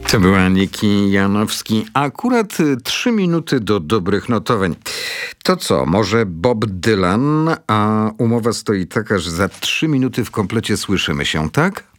To była Niki Janowski. Akurat 3 minuty do dobrych notowań. To co, może Bob Dylan, a umowa stoi taka, że za 3 minuty w komplecie słyszymy się, tak?